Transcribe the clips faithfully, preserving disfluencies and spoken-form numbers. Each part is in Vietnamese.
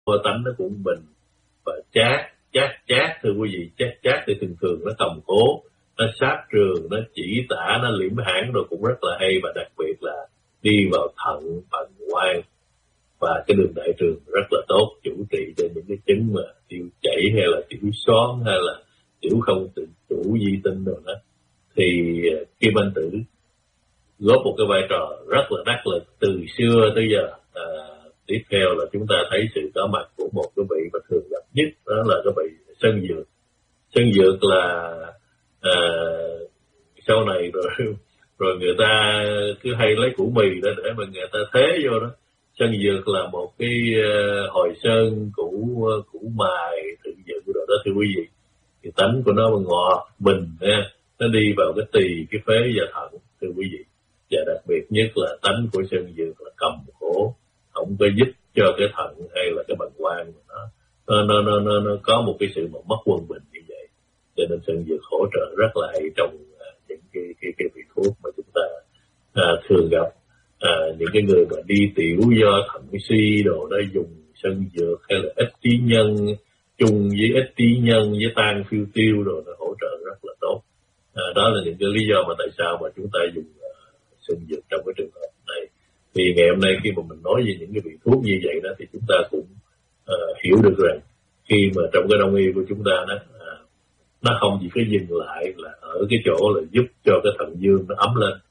tánh nó cũng bình và chát chát chát thưa quý vị. Chát chát thì thường thường nó cầm cố, nó sát trường, nó chỉ tả, nó liễm hãn rồi cũng rất là hay. Và đặc biệt là đi vào thận bàng quang và cái đường đại trường rất là tốt, chủ trị cho những cái chứng mà tiêu chảy hay là tiểu xoắn hay là tiểu không tự chủ di tinh rồi đó. Thì Kim Anh Tử góp một cái vai trò rất là đắc lực từ xưa tới giờ. À, tiếp theo là chúng ta thấy sự có mặt của một cái vị mà thường gặp nhất, đó là cái vị Sơn Dược. Sơn Dược là à, sau này rồi rồi người ta cứ hay lấy củ mì đó để mà người ta thế vô đó. Sơn Dược là một cái uh, hồi sơn củ củ mài tự dựng rồi đó thưa quý vị. Cái tánh của nó ngọt bình nha, nó đi vào cái tỳ, cái phế và thận thưa quý vị. Và đặc biệt nhất là tánh của Sơn Dược là cầm khổ, không có giúp cho cái thận hay là cái bàng quang nó nó nó nó nó, nó có một cái sự mà mất quân bình như vậy. Cho nên Sơn Dược hỗ trợ rất là hay trong uh, những cái cái cái vị thuốc mà chúng ta uh, thường gặp. À, những cái người mà đi tiểu do thận suy đồ đó dùng Sơn Dược, hay là ít trí nhân chung với ít trí nhân với tan phiêu tiêu rồi nó hỗ trợ rất là tốt. À, đó là những cái lý do mà tại sao mà chúng ta dùng uh, Sơn Dược trong cái trường hợp này. Thì ngày hôm nay khi mà mình nói về những cái vị thuốc như vậy đó thì chúng ta cũng uh, hiểu được rằng khi mà trong cái đông y của chúng ta đó uh, nó không chỉ có dừng lại là ở cái chỗ là giúp cho cái thận dương nó ấm lên,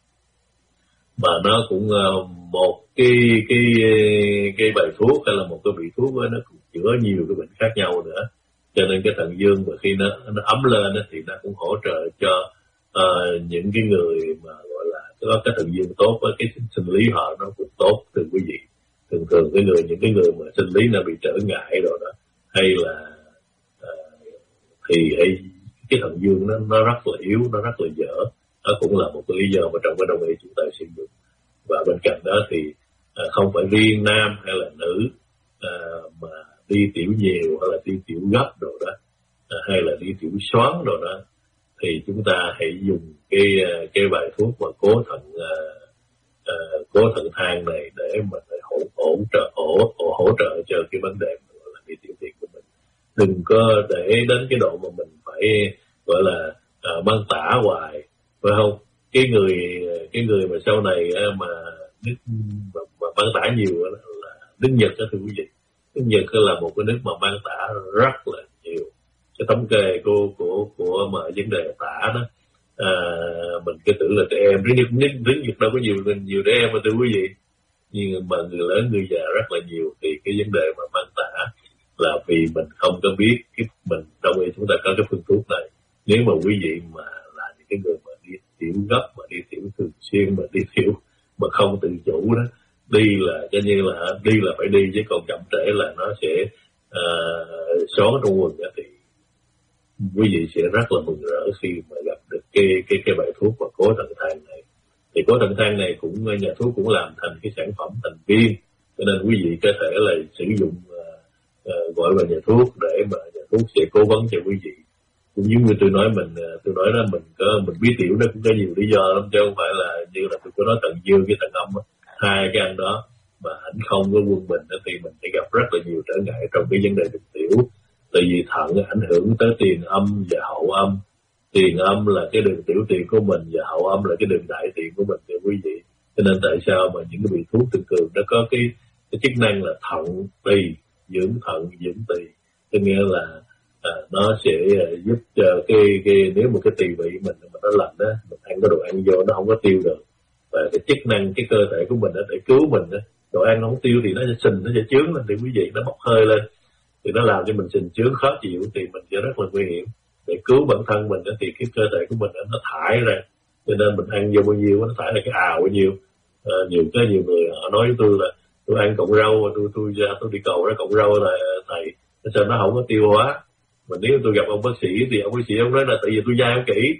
mà nó cũng uh, một cái cái cái bài thuốc hay là một cái vị thuốc đó, nó cũng chữa nhiều cái bệnh khác nhau nữa. Cho nên cái thận dương mà khi nó nó ấm lên đó, thì nó cũng hỗ trợ cho uh, những cái người mà gọi là có cái thận dương tốt, với cái sinh lý họ nó cũng tốt thưa quý vị. Thường thường cái người những cái người mà sinh lý nó bị trở ngại rồi đó, hay là uh, thì hay, cái thận dương nó nó rất là yếu, nó rất là dở. Đó cũng là một cái lý do mà trong cái đông y chúng ta sử dụng. Và bên cạnh đó thì à, không phải riêng nam hay là nữ à, mà đi tiểu nhiều hay là đi tiểu gấp rồi đó, à, hay là đi tiểu xoắn rồi đó, thì chúng ta hãy dùng cái cái bài thuốc mà cố thận à, à, cố thận thang này để mà hỗ hỗ trợ hỗ, hỗ hỗ trợ cho cái vấn đề là đi tiểu tiện của mình. Đừng có để đến cái độ mà mình phải gọi là à, băng tả hoài, phải không? Cái người cái người mà sau này mà nước mà, mà băng tả nhiều là nước Nhật đó thưa quý vị. Nước Nhật là một cái nước mà băng tả rất là nhiều. Cái thống kê của của của mà vấn đề tả đó, à, mình cứ tưởng là trẻ em, nước nước nước Nhật đâu có nhiều nhiều trẻ em mà thưa quý vị, nhưng mà người lớn người già rất là nhiều. Thì cái vấn đề mà băng tả là vì mình không có biết cái mình trong đây chúng ta có cái phương thuốc này. Nếu mà quý vị mà là những cái người mà đi tiểu gấp, mà đi tiểu thường xuyên, mà đi tiểu mà không tự chủ đó, đi là cho như là đi là phải đi, chứ còn chậm trễ là nó sẽ uh, xóa trong quần đó. Thì quý vị sẽ rất là mừng rỡ khi mà gặp được cái cái cái bài thuốc và cố thận thang này. Thì cố thận thang này cũng nhà thuốc cũng làm thành cái sản phẩm thành viên, cho nên quý vị có thể là sử dụng uh, uh, gọi vào nhà thuốc để mà nhà thuốc sẽ cố vấn cho quý vị. Cũng giống như tôi nói mình tôi nói đó, mình có mình bí tiểu nó cũng có nhiều lý do lắm, chứ không phải là như là tôi có nói thận dương với thận âm hai cái anh đó mà ảnh không có quân bình đó, thì mình sẽ gặp rất là nhiều trở ngại trong cái vấn đề đường tiểu. Tại vì thận ảnh hưởng tới tiền âm và hậu âm. Tiền âm là cái đường tiểu tiền của mình và hậu âm là cái đường đại tiền của mình thưa quý vị. Cho nên tại sao mà những cái vị thuốc thường thường nó có cái, cái chức năng là thận tỳ dưỡng thận dưỡng tỳ, có nghĩa là À, nó sẽ giúp cho cái cái nếu mà cái tỳ vị mình mà nó lạnh đó, mình ăn cái đồ ăn vô nó không có tiêu được, và cái chức năng cái cơ thể của mình đó để cứu mình đó, đồ ăn nó không tiêu thì nó sẽ sình, nó sẽ chướng lên thì quý vị, nó bốc hơi lên thì nó làm cho mình sình chướng khó chịu, thì mình sẽ rất là nguy hiểm. Để cứu bản thân mình đó, thì cái cơ thể của mình đó, nó thải ra, cho nên mình ăn vô bao nhiêu nó thải ra cái ào bao nhiêu. À, nhiều cái nhiều người họ nói với tôi là tôi ăn cọng rau, tôi tôi ra tôi đi cầu ra cọng rau là thầy sao nó không có tiêu hóa. Mà nếu tôi gặp ông bác sĩ thì ông bác sĩ ông nói là tại vì tôi nhai không kỹ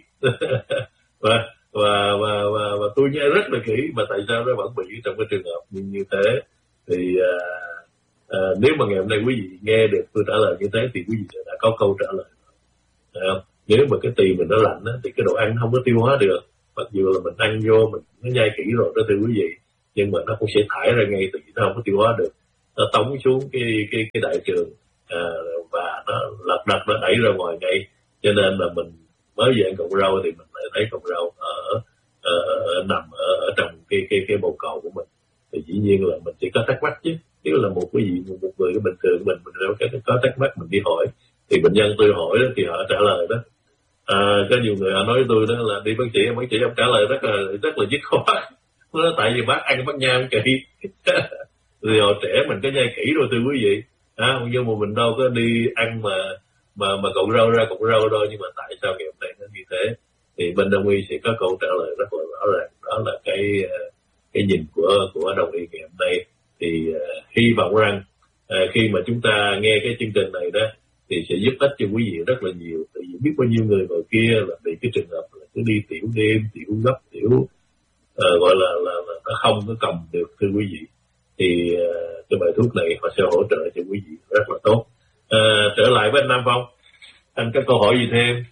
và, và và và và tôi nhai rất là kỹ, mà tại sao nó vẫn bị trong cái trường hợp như, như thế. Thì à, à, nếu mà ngày hôm nay quý vị nghe được tôi trả lời như thế thì quý vị đã có câu trả lời. À, nếu mà cái tỳ mình nó lạnh á, thì cái đồ ăn không có tiêu hóa được, mặc dù là mình ăn vô mình nó nhai kỹ rồi đó thưa quý vị, nhưng mà nó cũng sẽ thải ra ngay, tại vì nó không có tiêu hóa được. nó tống xuống cái cái cái đại trường, à, và nó lật đật nó đẩy ra ngoài ngay. Cho nên là mình mới về ăn cọng rau thì mình lại thấy cọng rau ở, ở, ở nằm ở, ở trong cái cái cái bồn cầu của mình, thì dĩ nhiên là mình chỉ có thắc mắc chứ. Nếu là một cái gì một, một người bình thường mình mình đâu có, có thắc mắc, mình đi hỏi thì bệnh nhân tôi hỏi đó thì họ trả lời đó. À, có nhiều người họ nói với tôi đó là đi bác sĩ, bác sĩ ông trả lời rất là rất là dứt khoát. Nó tại vì bác ăn bác nhai kỹ thì hồi trẻ mình có nhai kỹ rồi thưa quý vị, à, nhưng mà mình đâu có đi ăn mà mà mà cọng rau ra cọng rau đâu. Nhưng mà tại sao ngày hôm nay nó như thế thì bên Đông y sẽ có câu trả lời rất là rõ ràng, đó là cái cái nhìn của của Đông y ngày hôm nay. Thì uh, hy vọng rằng uh, khi mà chúng ta nghe cái chương trình này đó thì sẽ giúp ích cho quý vị rất là nhiều. Tại vì biết bao nhiêu người ngoài kia là bị cái trường hợp là cứ đi tiểu đêm, tiểu gấp, tiểu uh, gọi là, là, là nó không có cầm được thưa quý vị. Thì uh, cái bài thuốc này họ sẽ hỗ trợ cho quý vị rất là tốt. Uh, trở lại với anh Nam Phong, anh có câu hỏi gì thêm?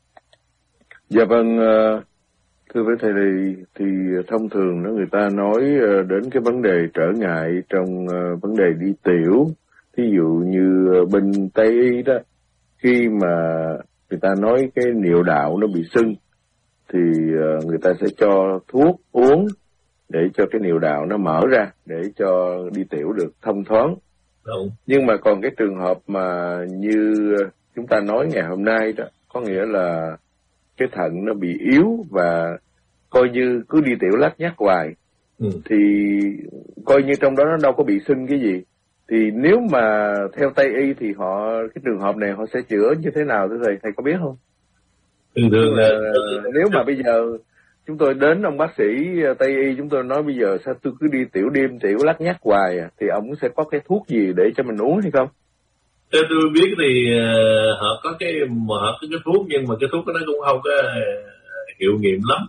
Dạ vâng, uh, thưa với thầy thì, thì thông thường đó người ta nói uh, đến cái vấn đề trở ngại trong uh, vấn đề đi tiểu. Ví dụ như uh, bên Tây y đó, khi mà người ta nói cái niệu đạo nó bị sưng thì uh, người ta sẽ cho thuốc uống để cho cái niệu đạo nó mở ra, để cho đi tiểu được thông thoáng. Đúng. Nhưng mà còn cái trường hợp mà như chúng ta nói ngày hôm nay đó, có nghĩa là cái thận nó bị yếu và coi như cứ đi tiểu lắt nhắt hoài, ừ. thì coi như trong đó nó đâu có bị sưng cái gì. Thì nếu mà theo Tây y thì họ cái trường hợp này họ sẽ chữa như thế nào thưa thầy, thầy có biết không? Thường thường là nếu mà bây giờ chúng tôi đến ông bác sĩ Tây y, chúng tôi nói bây giờ sao tôi cứ đi tiểu đêm tiểu lắt nhắt hoài à, thì ông sẽ có cái thuốc gì để cho mình uống hay không? Theo tôi biết thì uh, họ có cái mà họ có cái thuốc, nhưng mà cái thuốc đó nó cũng không có uh, hiệu nghiệm lắm.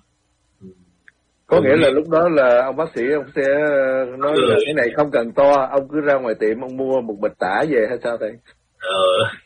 Có nghĩa là lúc đó là ông bác sĩ ông sẽ nói ừ. là cái này không cần to, ông cứ ra ngoài tiệm ông mua một bịch tả về hay sao thầy? Ờ.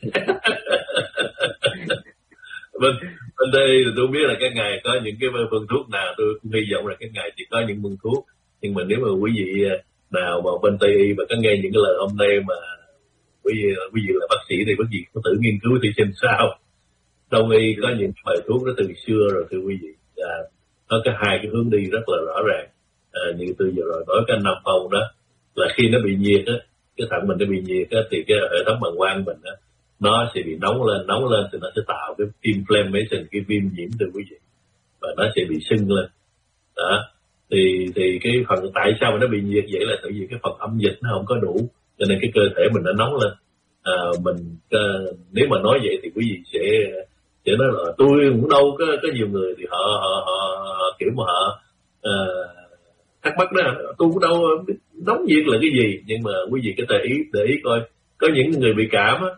bên bên đây thì tôi biết là cái ngày có những cái phương thuốc nào, tôi cũng hy vọng là cái ngày chỉ có những phương thuốc. Nhưng mà nếu mà quý vị nào mà bên Tây y mà có nghe những cái lời hôm nay mà quý vị, quý vị là bác sĩ thì quý vị có tự nghiên cứu thì xem sao. Đông y có những bài thuốc đó từ xưa rồi thưa quý vị. À, nó có hai cái hướng đi rất là rõ ràng. À, như tôi vừa rồi nói cái Nam Phong đó là khi nó bị nhiệt á, cái thận mình nó bị nhiệt á, thì cái hệ thống bàng quang mình á nó sẽ bị nóng lên, nóng lên thì nó sẽ tạo cái inflammation, cái viêm nhiễm từ quý vị, và nó sẽ bị sưng lên. Đó. Thì thì cái phần tại sao mà nó bị nhiệt vậy là tại vì cái phần âm dịch nó không có đủ, cho nên cái cơ thể mình nó nóng lên. À, mình uh, nếu mà nói vậy thì quý vị sẽ sẽ nói là tôi cũng đâu có có nhiều người thì họ họ, họ, họ kiểu mà họ uh, thắc mắc đó, tôi cũng đâu biết nóng nhiệt là cái gì. Nhưng mà quý vị có thể ý để ý coi, có những người bị cảm á,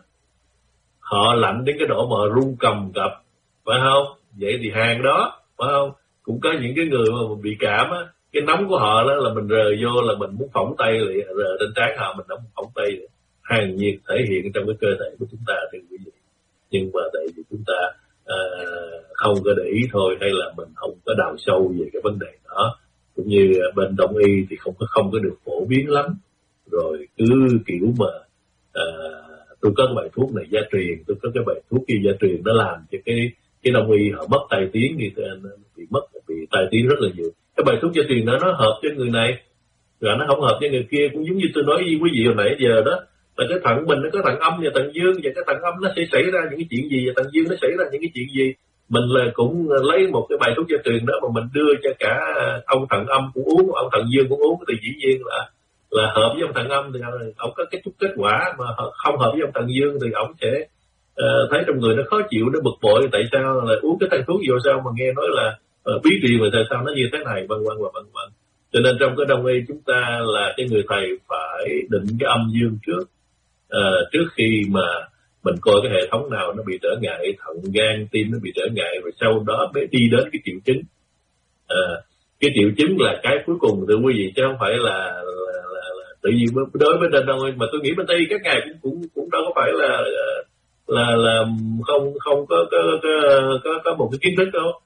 họ lạnh đến cái độ mà run cầm cập, phải không? Vậy thì hàng đó, phải không? Cũng có những cái người mà bị cảm á, cái nóng của họ đó là mình rờ vô là mình muốn phỏng tay lại, rờ trên trán họ mình không phỏng tay lại. Hàng nhiệt thể hiện trong cái cơ thể của chúng ta thì quý vị. Nhưng mà tại vì chúng ta uh, không có để ý thôi, hay là mình không có đào sâu về cái vấn đề đó, cũng như bên Đông y thì không có không có được phổ biến lắm. Rồi cứ kiểu mà uh, tôi có cái bài thuốc này gia truyền, tôi có cái bài thuốc kia gia truyền, nó làm cho cái cái Đông y họ mất tai tiếng, thì bị mất bị tai tiếng rất là nhiều. Cái bài thuốc gia truyền đó nó hợp cho người này, rồi nó không hợp cho người kia. Cũng giống như tôi nói với quý vị hồi nãy giờ đó, là cái thận mình nó có thận âm và thận dương, và cái thận âm nó sẽ xảy ra những cái chuyện gì, và thận dương nó xảy ra những cái chuyện gì. Mình là cũng lấy một cái bài thuốc gia truyền đó mà mình đưa cho cả ông thận âm cũng uống, ông thận dương cũng uống, thì dĩ nhiên là là hợp với ông thận âm thì ông có cái chút kết quả, mà không hợp với ông thận dương thì ông sẽ uh, thấy trong người nó khó chịu, nó bực bội. Tại sao là uống cái thằng thuốc vô sao mà nghe nói là uh, bí truyền, mà tại sao nó như thế này, vân vân và vân vân. Cho nên trong cái Đông y chúng ta là cái người thầy phải định cái âm dương trước, uh, trước khi mà mình coi cái hệ thống nào nó bị trở ngại, thận gan tim nó bị trở ngại, rồi sau đó mới đi đến cái triệu chứng. Uh, cái triệu chứng là cái cuối cùng thưa quý vị, chứ không phải là, là, là, là tự nhiên đối với bên Đông y. Mà tôi nghĩ bên Tây các ngài cũng cũng cũng đâu có phải là là là không không có có có có, có một cái kiến thức đâu.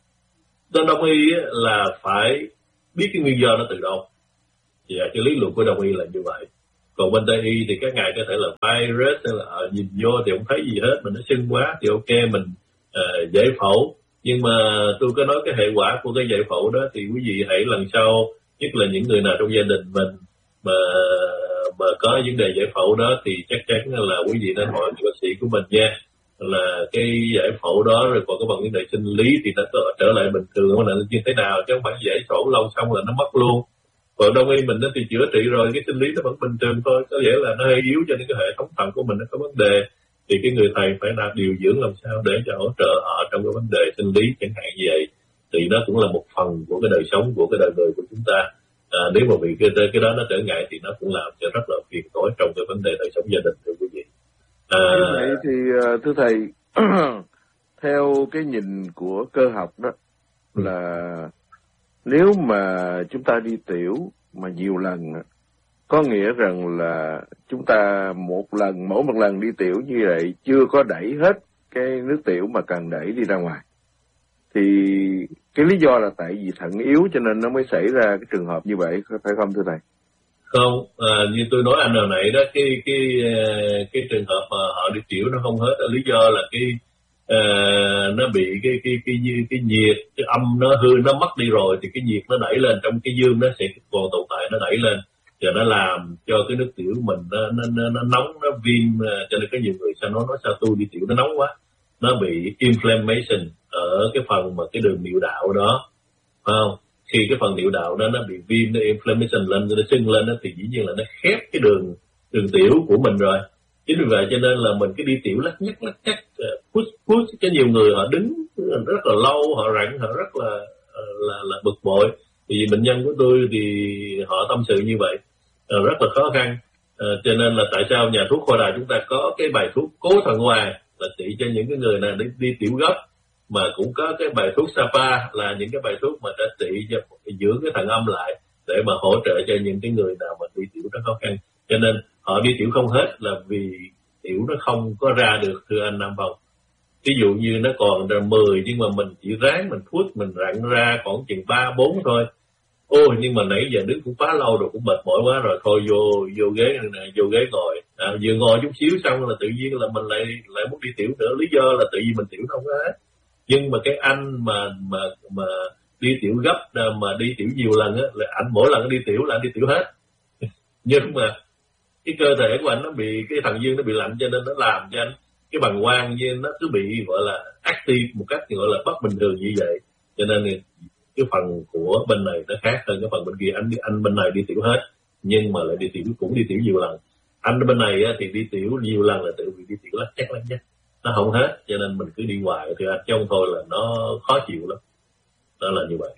Bên Đông y là phải biết cái nguyên do nó từ đâu, và cái lý luận của Đông y là như vậy. Còn bên Tây y thì các ngài có thể là virus hay là uh, nhìn vô thì không thấy gì hết, mình nó sưng quá thì ok mình uh, giải phẫu. Nhưng mà tôi có nói cái hệ quả của cái giải phẫu đó thì quý vị hãy lần sau, nhất là những người nào trong gia đình mình mà mà có vấn đề giải phẫu đó thì chắc chắn là quý vị nên hỏi bác sĩ của mình nha, là cái giải phẫu đó rồi còn có bằng vấn đề sinh lý thì nó trở lại bình thường hoặc là như thế nào, chứ không phải giải phẫu lâu xong là nó mất luôn. Còn đông y mình nó thì chữa trị rồi cái sinh lý nó vẫn bình thường thôi, có nghĩa là nó hơi yếu cho nên cái hệ thống thận của mình nó có vấn đề, thì cái người thầy phải làm điều dưỡng làm sao để cho hỗ trợ họ trong cái vấn đề sinh lý chẳng hạn như vậy. Thì nó cũng là một phần của cái đời sống của cái đời người của chúng ta. À, nếu mà vì cái, cái đó nó trở ngại thì nó cũng làm cho rất là phiền toái trong cái vấn đề đời sống gia đình, thưa quý vị. À, như vậy thì thưa thầy, theo cái nhìn của cơ học đó là nếu mà chúng ta đi tiểu mà nhiều lần, có nghĩa rằng là chúng ta một lần, mỗi một lần đi tiểu như vậy chưa có đẩy hết cái nước tiểu mà cần đẩy đi ra ngoài, thì cái lý do là tại vì thận yếu cho nên nó mới xảy ra cái trường hợp như vậy, phải không thưa thầy? Không, à, như tôi nói anh hồi nãy đó, cái cái cái trường hợp mà họ đi tiểu nó không hết, lý do là cái uh, nó bị cái cái cái cái, cái nhiệt, cái âm nó hư, nó mất đi rồi thì cái nhiệt nó đẩy lên trong cái dương nó sẽ còn tồn tại, nó đẩy lên và nó làm cho cái nước tiểu mình nó nó nó, nó nóng, nó viêm, cho nên có nhiều người sao nói nói sao tôi đi tiểu nó nóng quá, nó bị inflammation ở cái phần mà cái đường niệu đạo đó, phải không? Khi cái phần niệu đạo đó nó bị viêm, nó inflammation lên, nó sưng lên đó, thì dĩ nhiên là nó khép cái đường đường tiểu của mình rồi. Chính vì vậy cho nên là mình cái đi tiểu lắc nhắc lắc nhắc push push cho nhiều người họ đứng rất là lâu, họ rặn, họ rất là là là bực bội. Vì bệnh nhân của tôi thì họ tâm sự như vậy, rất là khó khăn. À, cho nên là tại sao nhà thuốc Khoa Đà chúng ta có cái bài thuốc Cố Thần Hoàng là trị cho những cái người nào đi, đi tiểu gấp, mà cũng có cái bài thuốc Sapa là những cái bài thuốc mà đã trị cho dưỡng cái thận âm lại để mà hỗ trợ cho những cái người nào mà đi tiểu rất khó khăn. Cho nên họ đi tiểu không hết là vì tiểu nó không có ra được, thưa anh Nam Phong. Ví dụ như nó còn là mười nhưng mà mình chỉ ráng mình push, mình rặn ra còn chừng ba bốn thôi. Ôi nhưng mà nãy giờ đứng cũng quá lâu rồi, cũng mệt mỏi quá rồi, thôi vô vô ghế này, vô ghế ngồi. À, vừa ngồi chút xíu xong là tự nhiên là mình lại lại muốn đi tiểu nữa, lý do là tự nhiên mình tiểu không hết. Nhưng mà cái anh mà mà mà đi tiểu gấp, mà đi tiểu nhiều lần á, là anh mỗi lần đi tiểu là anh đi tiểu hết. Nhưng mà cái cơ thể của anh nó bị, cái thận dương nó bị lạnh cho nên nó làm cho anh cái bàng quang như nó cứ bị gọi là active một cách gọi là bất bình thường như vậy. Cho nên cái phần của bên này nó khác hơn cái phần bên kia. Anh anh bên này đi tiểu hết nhưng mà lại đi tiểu cũng đi tiểu nhiều lần. Anh bên này á, thì đi tiểu nhiều lần là tự vì đi tiểu lắc chắc lắc chắc nó không hết, cho nên mình cứ đi hoài thì anh, chứ không thôi là nó khó chịu lắm. Đó là như vậy.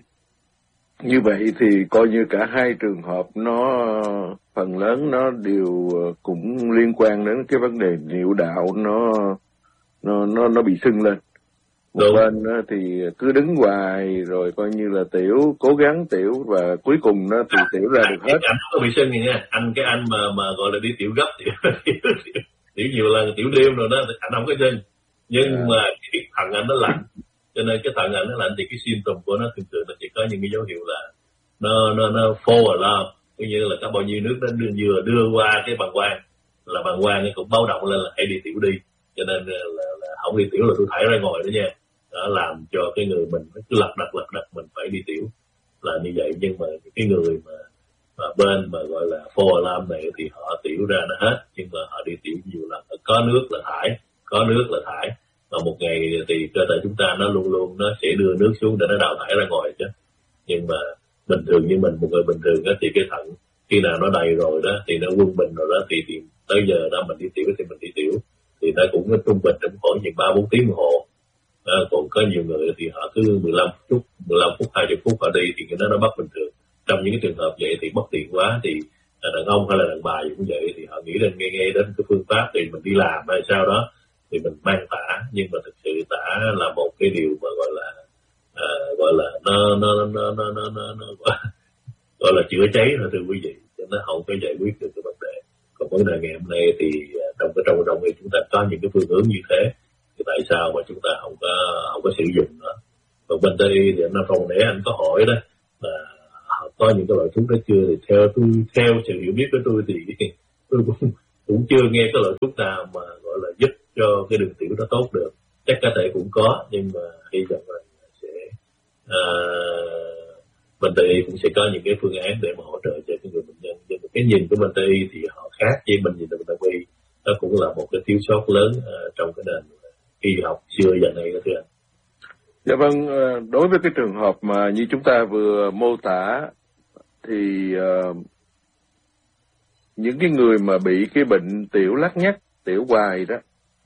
Như vậy thì coi như cả hai trường hợp nó phần lớn nó đều cũng liên quan đến cái vấn đề niệu đạo nó nó nó nó bị sưng lên. Một Đúng. bên thì cứ đứng hoài rồi coi như là tiểu, cố gắng tiểu và cuối cùng nó thì à, tiểu ra được hết. Anh có bị sưng gì nha, anh cái anh mà mà gọi là đi tiểu gấp tiểu, tiểu, tiểu, tiểu nhiều lần, tiểu đêm rồi đó, anh không có sưng. Nhưng à. mà cái thận anh nó lạnh, cho nên cái thận anh nó lạnh thì cái symptom của nó thường thường là chỉ có những cái dấu hiệu là nó nó nó fall alarm, có nghĩa là có bao nhiêu nước nó đưa, vừa đưa qua cái bàng quang là bàng quang nó cũng báo động lên là hãy đi tiểu đi. Cho nên là, là, là không đi tiểu là tôi thải ra ngồi đó nha. Đó làm cho cái người mình cứ lật đật lật đật mình phải đi tiểu là như vậy. Nhưng mà cái người mà, mà bên mà gọi là fall alarm này thì họ tiểu ra nó hết, nhưng mà họ đi tiểu nhiều lần, có nước là thải, có nước là thải. Mà một ngày thì cơ thể chúng ta nó luôn luôn nó sẽ đưa nước xuống để nó đào thải ra ngoài chứ. Nhưng mà bình thường như mình, một người bình thường đó, thì cái thận khi nào nó đầy rồi đó thì nó quân bình rồi đó thì, thì tới giờ đó mình đi tiểu thì mình đi tiểu thì nó cũng trung bình trong khoảng chừng ba bốn tiếng đồng hồ. À, còn có nhiều người thì họ cứ mười lăm phút, mười lăm phút, hai mươi phút họ đi thì nó nó bất bình thường. Trong những cái trường hợp vậy thì bất tiện quá thì đàn ông hay là đàn bà cũng vậy, thì họ nghĩ đến nghe nghe đến cái phương pháp thì mình đi làm hay sao đó thì mình mang tả, nhưng mà thực sự tả là một cái điều mà gọi là à, gọi là nó nó nó nó nó nó, nó gọi là chữa cháy thôi thưa quý vị, cho nó không có giải quyết được cái vấn đề. Còn vấn đề ngày hôm nay thì trong cái trong trong này chúng ta có những cái phương hướng như thế thì tại sao mà chúng ta không có không có sử dụng nó? Còn bên Tây thì anh Phong nãy anh có hỏi đó là có những cái loại thuốc đó chưa, thì theo tôi theo sự hiểu biết của tôi thì tôi cũng, cũng chưa nghe cái loại thuốc nào mà gọi là giúp cho cái đường tiểu nó tốt được. Chắc có thể cũng có, nhưng mà hy vọng là sẽ uh, bên Tây y cũng sẽ có những cái phương án để mà hỗ trợ cho cái người bệnh nhân. Nhưng mà cái nhìn của bên Tây y thì họ khác với bên nhìn của Đông y, nó cũng là một cái thiếu sót lớn uh, trong cái nền y học xưa giờ này đó thưa anh. Dạ vâng, đối với cái trường hợp mà như chúng ta vừa mô tả thì uh, những cái người mà bị cái bệnh tiểu lắt nhắt, tiểu hoài đó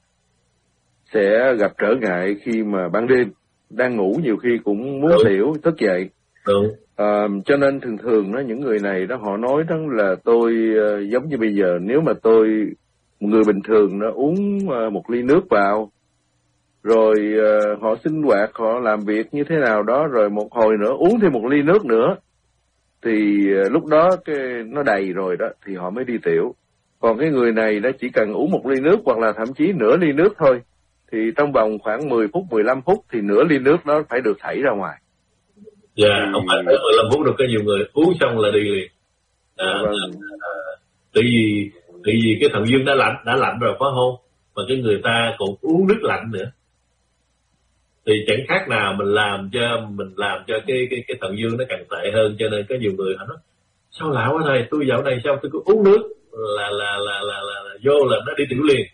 sẽ gặp trở ngại khi mà ban đêm đang ngủ nhiều khi cũng muốn Đúng. tiểu thức dậy. Đúng. À, cho nên thường thường đó những người này đó họ nói đó là tôi uh, giống như bây giờ nếu mà tôi người bình thường nó uống uh, một ly nước vào rồi uh, họ sinh hoạt họ làm việc như thế nào đó rồi một hồi nữa uống thêm một ly nước nữa thì uh, lúc đó cái nó đầy rồi đó thì họ mới đi tiểu. Còn cái người này nó chỉ cần uống một ly nước hoặc là thậm chí nửa ly nước thôi thì trong vòng khoảng mười phút, mười lăm phút thì nửa ly nước đó phải được thảy ra ngoài. Dạ, yeah, thì... không phải mười lăm phút đâu, có nhiều người uống xong là đi liền. À, vâng. à, tại vì tại vì cái thận dương đã lạnh đã lạnh rồi phải không? Mà cái người ta còn uống nước lạnh nữa. Thì chẳng khác nào mình làm cho mình làm cho cái cái cái thận dương nó càng tệ hơn, cho nên có nhiều người họ nói sao lạ quá thầy, tôi dạo này sao tôi cứ uống nước là là là là, là, là vô là nó đi tiểu liền.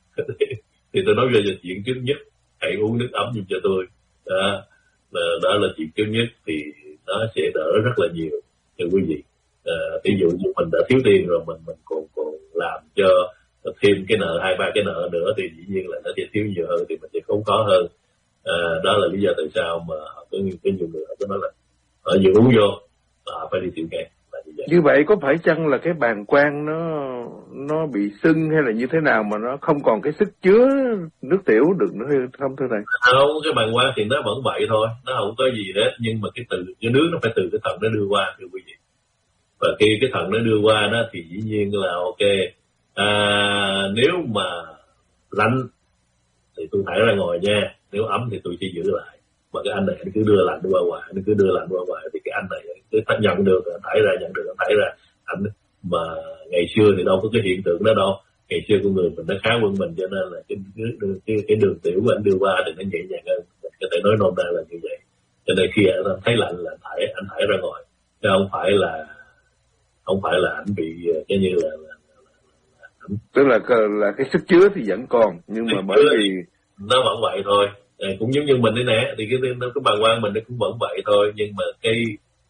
Thì tôi nói về chuyện trước nhất, hãy uống nước ấm giùm cho tôi. Đó, đó là chuyện trước nhất thì nó sẽ đỡ rất là nhiều thưa quý vị. À, ví dụ như mình đã thiếu tiền rồi mình mình còn còn làm cho thêm cái nợ hai ba cái nợ nữa thì dĩ nhiên là nó sẽ thiếu nhiều hơn thì mình sẽ khốn khó hơn. À, đó là lý do tại sao mà có nhiều cái nhiều người họ có nói là họ vừa uống vô họ phải đi tiểu ngay. Như, như vậy có phải chăng là cái bàng quang nó nó bị sưng hay là như thế nào mà nó không còn cái sức chứa nước tiểu được nữa không thưa thầy? Không, cái bàng quang thì nó vẫn vậy thôi, nó không có gì hết, nhưng mà cái từ cái nước nó phải từ cái thận nó đưa qua thưa quý vị. Và khi cái thận nó đưa qua đó thì dĩ nhiên là ok. À, nếu mà lạnh thì tôi thải ra ngoài nha, nếu ấm thì tôi sẽ giữ lại. Mà cái anh này anh cứ đưa lạnh qua ngoài, anh cứ đưa lạnh qua ngoài thì cái anh này cứ nhận được, anh thải ra, nhận được, anh thải ra. Anh mà ngày xưa thì đâu có cái hiện tượng đó đâu. Ngày xưa con người mình nó khá hơn mình, cho nên là cái cái, cái, cái đường tiểu của anh đưa qua thì nó nhẹ nhàng hơn. Mình có thể nói nôm na là như vậy. Cho nên khi anh thấy lạnh là anh thải, anh thải ra ngoài. Chứ không phải là không phải là anh bị cái như là, là, là, là anh... tức là là cái sức chứa thì vẫn còn, nhưng mà bởi vì nó vẫn vậy thôi. À, cũng giống như mình đây nè, thì cái cái bàng quang mình nó cũng vẫn vậy thôi, nhưng mà cái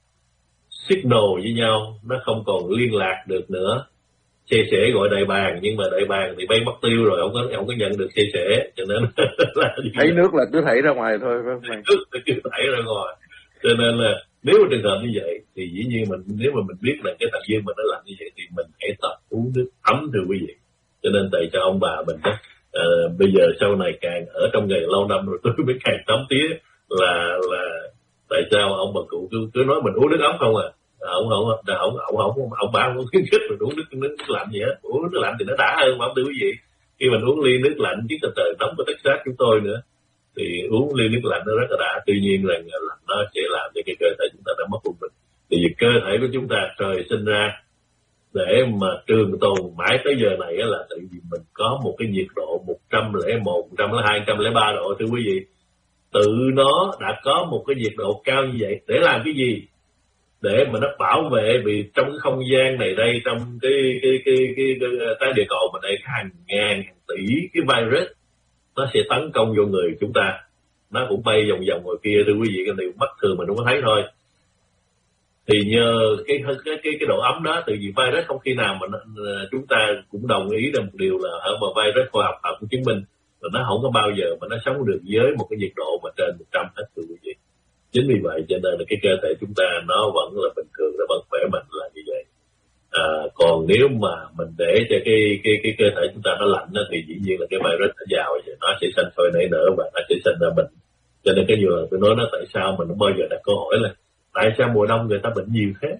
signal với nhau nó không còn liên lạc được nữa. Xe sẻ gọi đại bàng, nhưng mà đại bàng thì bay mất tiêu rồi, không có không có nhận được xe sẻ, cho nên là thấy nước là cứ thảy ra ngoài thôi phải không? Nước là cứ thảy ra ngoài, cho nên là nếu mà trường hợp như vậy thì dĩ nhiên mình nếu mà mình biết là cái thận dương mình nó làm như vậy thì mình hãy tập uống nước ấm thưa quý vị. Cho nên tại cho ông bà mình đó, à, bây giờ sau này càng ở trong nghề lâu năm rồi tôi mới càng tấm tía là là tại sao ông bà cụ cứ, cứ nói mình uống nước ấm không à? Ông không ông ông ông ông bà không khuyến khích mình uống nước nước lạnh gì hết. Uống nước lạnh thì nó đã hơn mà ông thưa quý vị. Khi mình uống ly nước lạnh chứ từ từ nóng của Texas chúng tôi nữa thì uống ly nước lạnh nó rất là đã. Tuy nhiên là lạnh nó sẽ làm cho cái cơ thể chúng ta đã mất quân bình. Thì vì cơ thể của chúng ta trời sinh ra để mà trường tồn mãi tới giờ này là tại vì mình có một cái nhiệt độ một trăm lẻ một, một trăm lẻ hai, một trăm lẻ ba độ thưa quý vị. Tự nó đã có một cái nhiệt độ cao như vậy để làm cái gì? Để mà nó bảo vệ, vì trong cái không gian này đây, trong cái cái cái cái, cái, cái trái địa cầu mà đây hàng ngàn hàng tỷ cái virus nó sẽ tấn công vô người chúng ta. Nó cũng bay vòng vòng ngoài kia thưa quý vị, cái điều mắt thường mình không có thấy thôi. Thì nhờ cái cái cái cái độ ấm đó, từ vì virus không khi nào mà nó, chúng ta cũng đồng ý là một điều là ở mà virus khoa học họ cũng chứng minh là nó không có bao giờ mà nó sống được với một cái nhiệt độ mà trên một trăm hết thưa quý vị. Chính vì vậy cho nên là cái cơ thể chúng ta nó vẫn là bình thường, nó vẫn khỏe mạnh là như vậy. À, còn nếu mà mình để cho cái cái cái cơ thể chúng ta nó lạnh đó, thì dĩ nhiên là cái virus nó vào thì nó sẽ sinh sôi nảy nở và nó sẽ sinh ra bệnh. Cho nên cái nhiều lần tôi nói nó tại sao mình không bao giờ đặt câu hỏi là tại sao mùa đông người ta bệnh nhiều thế?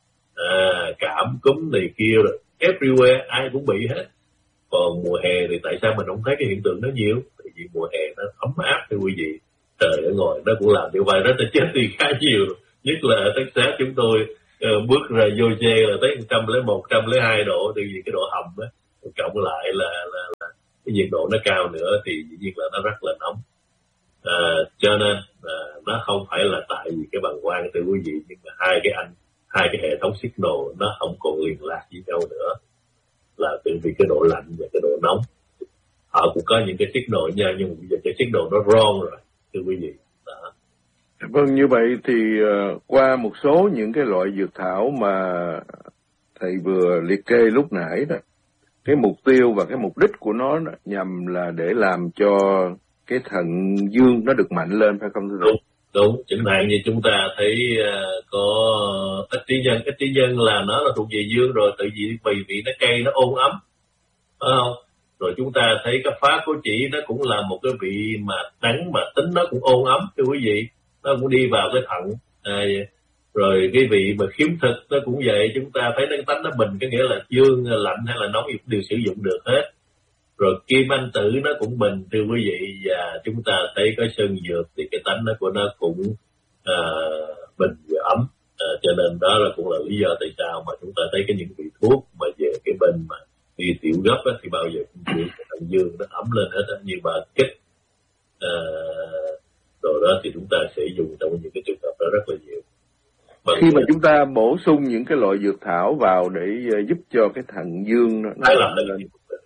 À, cảm cúm này kia rồi everywhere ai cũng bị hết. Còn mùa hè thì tại sao mình không thấy cái hiện tượng đó nhiều? Tại vì mùa hè nó ấm áp thưa quý vị. Trời ở ngoài nó cũng làm cho virus nó chết đi khá nhiều. Nhất là ở Texas chúng tôi uh, bước ra vô xe là tới một trăm lẻ một, một trăm lẻ hai độ, thì vì cái độ hầm á, cộng lại là, là, là cái nhiệt độ nó cao nữa thì dĩ nhiên là nó rất là nóng. À, cho nên à, nó không phải là tại vì cái bàng quang thưa quý vị, nhưng mà hai cái anh hai cái hệ thống signal nó không còn liên lạc với nhau nữa, là từ vì cái độ lạnh và cái độ nóng. Họ cũng có những cái signal nha, nhưng mà bây giờ cái signal nó wrong rồi thưa quý vị. Đó. Vâng, như vậy thì uh, qua một số những cái loại dược thảo mà thầy vừa liệt kê lúc nãy đó, cái mục tiêu và cái mục đích của nó nhằm là để làm cho cái thận dương nó được mạnh lên, phải không thưa thầy? Đúng, đúng. Chẳng hạn như chúng ta thấy uh, có ích trí nhân, ích trí nhân là nó là thuộc về dương rồi, tự vì vì vị nó cay, nó ôn ấm, phải không? Rồi chúng ta thấy cái phá cố chỉ nó cũng là một cái vị mà đắng mà tính nó cũng ôn ấm thưa quý vị, nó cũng đi vào cái thận. À, rồi cái vị mà khiếm thực nó cũng vậy, chúng ta thấy nó tánh nó bình, có nghĩa là dương lạnh hay là nóng đều sử dụng được hết. Rồi kim anh tử nó cũng bình thưa quý vị, và chúng ta thấy cái sơn dược thì cái tánh nó của nó cũng à, bình và ấm. À, cho nên đó là cũng là lý do tại sao mà chúng ta thấy cái những vị thuốc mà về cái bên mà đi tiểu gấp á, thì bao giờ cũng chịu cái thận dương nó ấm lên hết á, như bà kích à, rồi đó thì chúng ta sẽ dùng trong những cái trường hợp đó rất là nhiều. Bằng khi mà chúng ta bổ sung những cái loại dược thảo vào để uh, giúp cho cái thận dương nó, nó làm lên.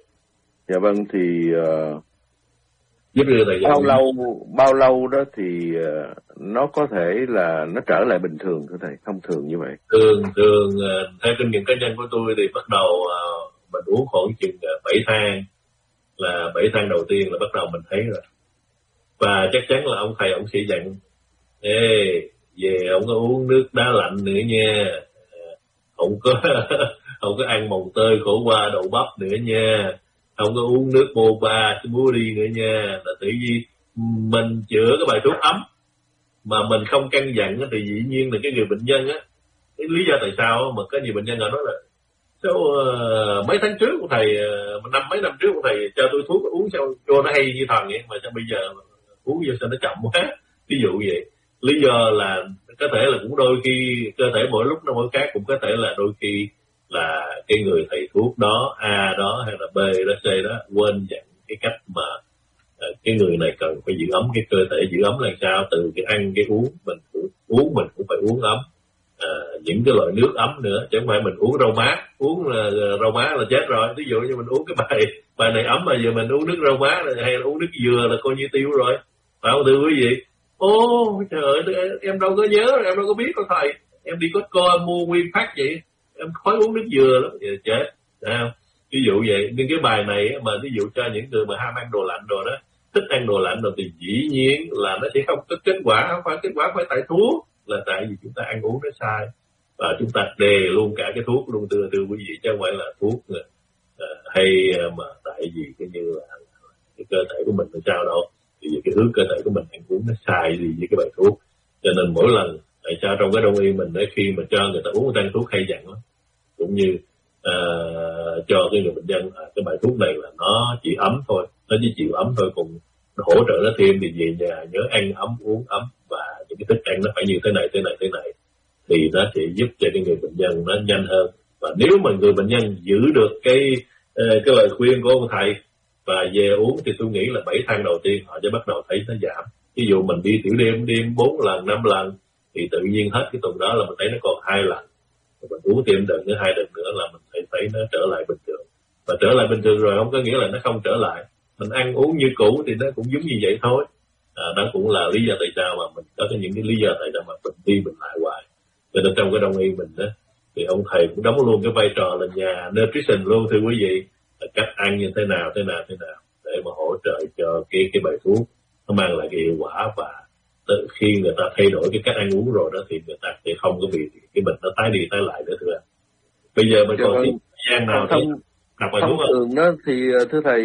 Dạ vâng, thì uh, giúp bao lâu bao lâu đó thì uh, nó có thể là nó trở lại bình thường thưa thầy, thông thường như vậy? Thường thường uh, theo kinh nghiệm cá nhân của tôi thì bắt đầu uh, mình uống khoảng chừng uh, bảy tháng, là bảy tháng đầu tiên là bắt đầu mình thấy rồi. Và chắc chắn là ông thầy ông sẽ dặn: ê, về ông có uống nước đá lạnh nữa nha, không có không có ăn mồng tơi, khổ qua, đậu bắp nữa nha, không có uống nước boba, smoothie nữa nha. Là tự nhiên mình chữa cái bài thuốc ấm mà mình không căn dặn thì dĩ nhiên là cái người bệnh nhân á, cái lý do tại sao mà có nhiều bệnh nhân họ nói là sao uh, mấy tháng trước của thầy, uh, năm mấy năm trước của thầy cho tôi thuốc uống sao cho nó hay như thần vậy, mà sao bây giờ uống vô sao nó chậm quá, ví dụ vậy. Lý do là có thể là cũng đôi khi cơ thể mỗi lúc nó mỗi khác, cũng có thể là đôi khi là cái người thầy thuốc đó, A đó hay là B đó, C đó quên dặn cái cách mà uh, cái người này cần phải giữ ấm cái cơ thể. Giữ ấm là sao? Từ cái ăn cái uống, mình cũng uống mình cũng phải uống ấm. À, những cái loại nước ấm nữa, chứ không phải mình uống rau má, uống là rau má là chết rồi. Ví dụ như mình uống cái bài bài này ấm mà giờ mình uống nước rau má là, hay là uống nước dừa là coi như tiêu rồi, phải không thưa quý vị? Ô trời ơi, em đâu có nhớ, em đâu có biết đâu thầy, em đi Costco em mua nguyên phát vậy, em khói uống nước dừa lắm, vậy chết, thấy không? Ví dụ vậy. Nhưng cái bài này mà ví dụ cho những người mà ham ăn đồ lạnh rồi đó, thích ăn đồ lạnh rồi, thì dĩ nhiên là nó sẽ không có kết quả. Không phải kết quả phải tại thuốc, là tại vì chúng ta ăn uống nó sai, và chúng ta đề luôn cả cái thuốc luôn thưa thưa quý vị, chứ không phải là thuốc uh, hay mà tại vì cái như là cái cơ thể của mình là sao đâu, thì vì cái hướng cơ thể của mình ăn uống nó sai gì với cái bài thuốc. Cho nên mỗi lần tại sao trong cái đông y mình ấy, khi mà cho người ta uống tăng thuốc hay dặn lắm, cũng như uh, cho cái người bệnh nhân à, cái bài thuốc này là nó chỉ ấm thôi, nó chỉ chịu ấm thôi, cùng hỗ trợ nó thêm thì về nhà nhớ ăn ấm uống ấm, và những cái thức ăn nó phải như thế này thế này thế này, thì nó sẽ giúp cho cái người bệnh nhân nó nhanh hơn. Và nếu mà người bệnh nhân giữ được cái cái lời khuyên của ông thầy và về uống, thì tôi nghĩ là bảy tháng đầu tiên họ sẽ bắt đầu thấy nó giảm. Ví dụ mình đi tiểu đêm đêm bốn lần năm lần thì tự nhiên hết cái tuần đó là mình thấy nó còn hai lần, mình uống thêm đợt nữa hai đợt nữa là mình thấy thấy nó trở lại bình thường. Và trở lại bình thường rồi không có nghĩa là nó không trở lại, mình ăn uống như cũ thì nó cũng giống như vậy thôi. À, đó cũng là lý do tại sao mà mình có những cái lý do tại sao mà mình đi mình lại hoài. Cho nên trong cái đông y mình đó thì ông thầy cũng đóng luôn cái vai trò là nhà nutrition luôn thưa quý vị, là cách ăn như thế nào thế nào thế nào để mà hỗ trợ cho cái cái bài thuốc nó mang lại cái hiệu quả. Và từ khi người ta thay đổi cái cách ăn uống rồi đó thì người ta sẽ không có bị cái bệnh nó tái đi tái lại nữa thưa. Bây giờ mình còn thời gian nào thông, thì đọc bài thông thuốc không? thường đó thì thưa thầy,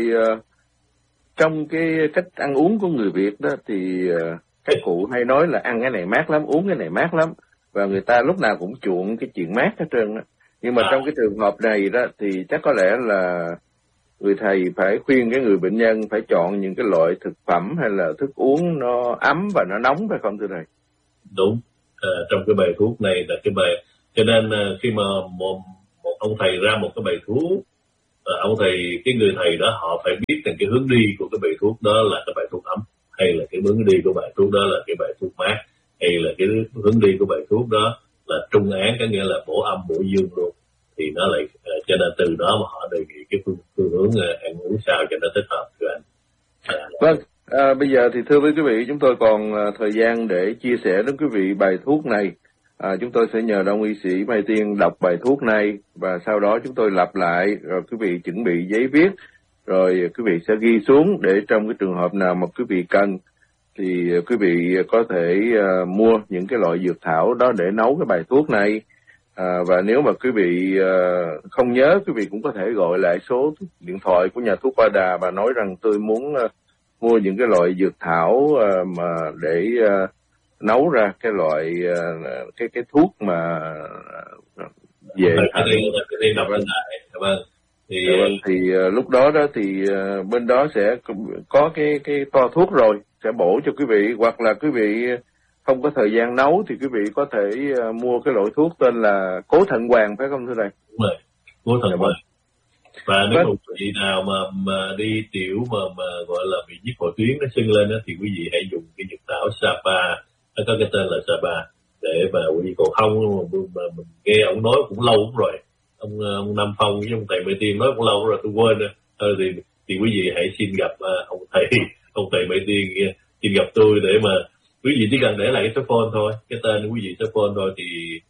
trong cái cách ăn uống của người Việt đó thì các cụ hay nói là ăn cái này mát lắm, uống cái này mát lắm, và người ta lúc nào cũng chuộng cái chuyện mát hết trơn đó. Nhưng mà à. trong cái trường hợp này đó thì chắc có lẽ là người thầy phải khuyên cái người bệnh nhân phải chọn những cái loại thực phẩm hay là thức uống nó ấm và nó nóng, phải không thưa thầy? Đúng. À, trong cái bài thuốc này là cái bài Cho nên khi mà một, một ông thầy ra một cái bài thuốc, ông thầy, cái người thầy đó họ phải biết rằng cái hướng đi của cái bài thuốc đó là cái bài thuốc ấm, hay là cái hướng đi của bài thuốc đó là cái bài thuốc mát, hay là cái hướng đi của bài thuốc đó là trung án, có nghĩa là bổ âm bổ dương luôn. Thì nó lại, cho nên từ đó mà họ đề nghị cái phương, phương hướng ăn uống sao cho nó thích hợp cho anh. À, vâng, à, bây giờ thì thưa với quý vị, chúng tôi còn thời gian để chia sẻ đến quý vị bài thuốc này. À, chúng tôi sẽ nhờ Đông y sĩ Mai Tiên đọc bài thuốc này và sau đó chúng tôi lặp lại, rồi quý vị chuẩn bị giấy viết, rồi quý vị sẽ ghi xuống để trong cái trường hợp nào mà quý vị cần thì quý vị có thể uh, mua những cái loại dược thảo đó để nấu cái bài thuốc này. À, và nếu mà quý vị uh, không nhớ, quý vị cũng có thể gọi lại số điện thoại của nhà thuốc Ba Đà và nói rằng tôi muốn uh, mua những cái loại dược thảo uh, mà để uh, nấu ra cái loại uh, cái cái thuốc mà uh, về cái đi, cái đi đọc lên lại. Vâng. Thì, vâng, thì uh, lúc đó đó thì uh, bên đó sẽ có cái cái toa thuốc rồi, sẽ bổ cho quý vị, hoặc là quý vị không có thời gian nấu thì quý vị có thể uh, mua cái loại thuốc tên là Cố Thận Hoàng, phải không thưa thầy? Đúng rồi, Cố Thận dạ, Hoàng. Và nếu vâng. một vị nào mà, mà đi tiểu mà, mà gọi là bị nhức hội tuyến nó sưng lên đó, thì quý vị hãy dùng cái dược thảo Sapa, nó có cái tên là Sapa, để mà quý vị còn không mà, mà mình nghe ông nói cũng lâu lắm rồi, ông, ông Nam Phong với ông thầy Mai Tiên nói cũng lâu rồi tôi quên rồi. Thôi thì thì quý vị hãy xin gặp uh, ông thầy ông thầy Mai Tiên, xin gặp tôi để mà quý vị chỉ cần để lại cái số phone thôi, cái tên quý vị số phone thôi, thì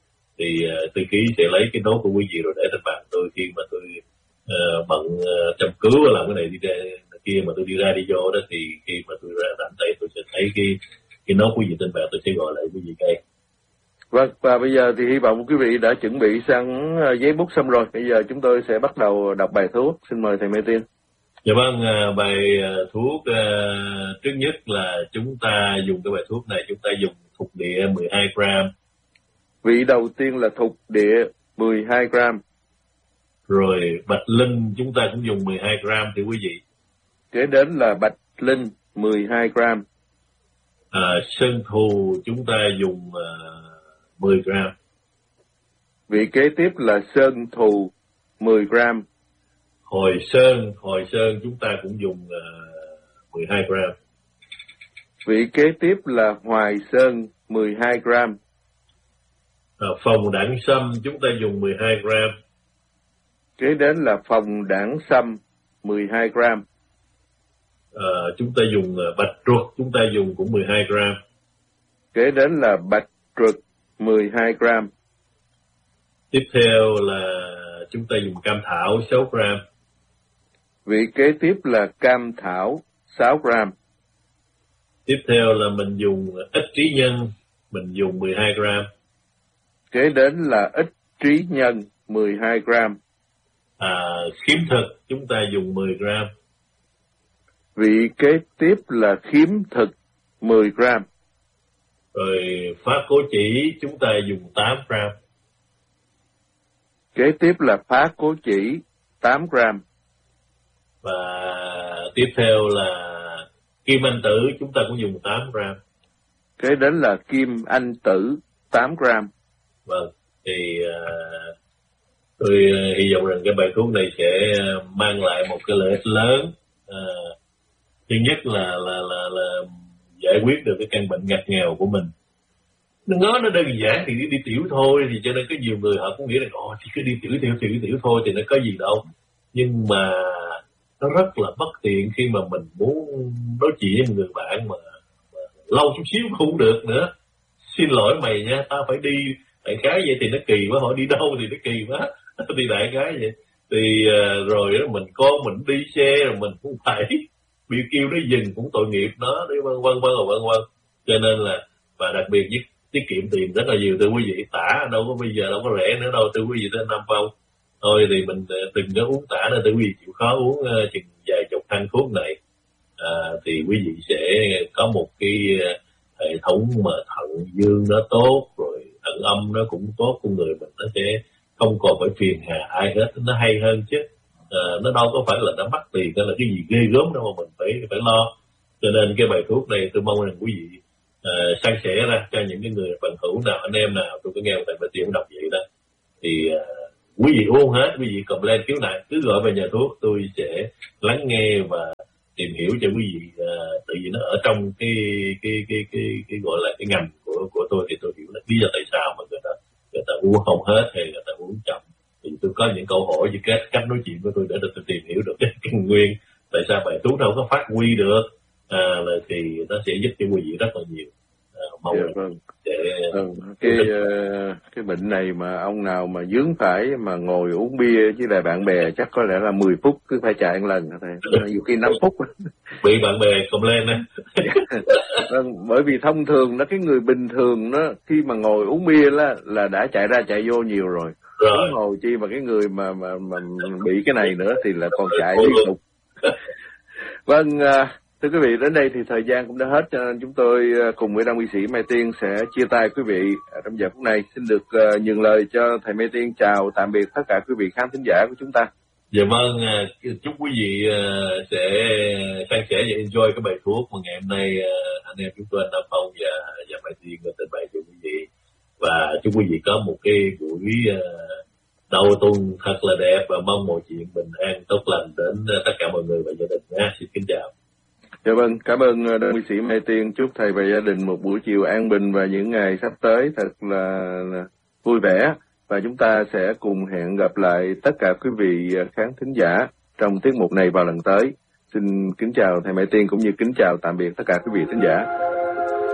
thì uh, tư ký sẽ lấy cái nốt của quý vị rồi để trên bàn tôi khi mà tôi uh, bận uh, chăm cứu và làm cái này đi ra kia mà tôi đi ra đi vô đó, thì khi mà tôi ra rảnh tay tôi sẽ thấy cái cái nốt quý vị trên bàn, tôi sẽ gọi lại quý vị ngay. Vâng, và bây giờ thì hy vọng quý vị đã chuẩn bị sẵn giấy bút xong rồi. Bây giờ chúng tôi sẽ bắt đầu đọc bài thuốc. Xin mời thầy Mai Tiên. Dạ vâng, bài thuốc trước nhất là chúng ta dùng cái bài thuốc này, chúng ta dùng thục địa mười hai gram. Vị đầu tiên là thục địa mười hai gram. Rồi bạch linh chúng ta cũng dùng mười hai gram thì quý vị. Kế đến là bạch linh mười hai gram. À, sơn thù chúng ta dùng uh, mười gram. Vị kế tiếp là sơn thù mười gram. Hồi sơn, hồi sơn chúng ta cũng dùng uh, mười hai gram. Vị kế tiếp là hoài sơn mười hai gram. À, phòng đảng sâm chúng ta dùng mười hai gram. Kế đến là phòng đảng sâm mười hai gram. À, chúng ta dùng uh, bạch ruột chúng ta dùng cũng mười hai gram. Kế đến là bạch ruột mười hai gram. Tiếp theo là chúng ta dùng cam thảo sáu gram. Vị kế tiếp là cam thảo sáu gram. Tiếp theo là mình dùng ích trí nhân, mình dùng mười hai gram. Kế đến là ích trí nhân mười hai gram. À, khiếm thực chúng ta dùng mười gram. Vị kế tiếp là khiếm thực mười gram. Rồi phá cố chỉ chúng ta dùng tám gram. Kế tiếp là phá cố chỉ tám gram. Và tiếp theo là kim anh tử chúng ta cũng dùng tám gram. Kế đến là kim anh tử tám gram. Vâng, thì uh, tôi uh, hy vọng rằng cái bài thuốc này sẽ mang lại một cái lợi ích lớn. Uh, thứ nhất là là là là giải quyết được cái căn bệnh ngặt nghèo của mình. Nó nói nó đơn giản thì đi, đi tiểu thôi, thì cho nên có nhiều người họ cũng nghĩ là ồ thì cứ đi tiểu tiểu tiểu tiểu thôi thì nó có gì đâu. Nhưng mà nó rất là bất tiện khi mà mình muốn nói chuyện với một người bạn mà, mà lâu chút xíu cũng được nữa. Xin lỗi mày nha, tao phải đi đại khái vậy thì nó kỳ quá, hỏi đi đâu thì nó kỳ quá. Đi đại khái vậy thì uh, rồi đó mình con mình đi xe rồi mình cũng phải bị kêu nó dừng cũng tội nghiệp nó, đi vân vân vân vân vân. Cho nên là và đặc biệt với tiết kiệm tiền rất là nhiều. Thưa quý vị, tả đâu có bây giờ đâu có rẻ nữa đâu. Thưa quý vị, tên Nam Phong thôi thì mình từng có uống tả nữa. Thưa quý vị chịu khó uống uh, chừng vài chục thanh thuốc này à, thì quý vị sẽ có một cái uh, hệ thống mà thận dương nó tốt, rồi thận âm nó cũng tốt, con người mình nó sẽ không còn phải phiền hà ai hết, nó hay hơn chứ. À, nó đâu có phải là nó mắc tiền hay là cái gì ghê gớm đâu mà mình phải phải lo. Cho nên cái bài thuốc này tôi mong rằng quý vị uh, san sẻ ra cho những cái người bạn hữu nào, anh em nào. Tôi có nghe một thầy Mai Tiên đọc vậy đó, thì uh, quý vị uống hết, quý vị complain khiếu nại cứ gọi về nhà thuốc, tôi sẽ lắng nghe và tìm hiểu cho quý vị. Uh, tự vì nó ở trong cái cái cái cái cái gọi là cái ngành của của tôi thì tôi hiểu là lý do tại sao mà người ta người ta uống không hết hay người ta uống chậm. Thì tôi có những câu hỏi về cách cách nói chuyện của tôi để tôi tìm hiểu được cái căn nguyên tại sao bài thuốc đâu có phát huy được, à, là thì nó sẽ giúp cho quý vị rất là nhiều. À, mong yeah, vâng. để ừ, cái uh, cái bệnh này mà ông nào mà dướng phải mà ngồi uống bia với lại bạn bè chắc có lẽ là mười phút cứ phải chạy một lần thôi, nhiều khi năm phút bị bạn bè complain á. Vâng, bởi vì thông thường nó cái người bình thường nó khi mà ngồi uống bia là là đã chạy ra chạy vô nhiều rồi, rồi ngồi chi mà cái người mà mà mà bị cái này nữa thì là còn chạy liên tục. Vâng, thưa quý vị, đến đây thì thời gian cũng đã hết, cho nên chúng tôi cùng với Đăng Y Sĩ Mai Tiên sẽ chia tay quý vị trong giờ phút này. Xin được nhường lời cho thầy Mai Tiên chào tạm biệt tất cả quý vị khán thính giả của chúng ta. Dạ vâng, chúc quý vị sẽ san sẻ và enjoy cái bài thuốc mà ngày hôm nay anh em chúng tôi, anh Nam Phong và và Mai Tiên đã trình bày cho quý vị. Và chúc quý vị có một cái buổi đầu tuần thật là đẹp và mong mọi chuyện bình an tốt lành đến tất cả mọi người và gia đình nha. Xin kính chào. Dạ vâng, cảm ơn Đăng Y Sĩ Mai Tiên. Chúc thầy và gia đình một buổi chiều an bình và những ngày sắp tới thật là vui vẻ. Và chúng ta sẽ cùng hẹn gặp lại tất cả quý vị khán thính giả trong tiết mục này vào lần tới. Xin kính chào thầy Mai Tiên cũng như kính chào tạm biệt tất cả quý vị thính giả.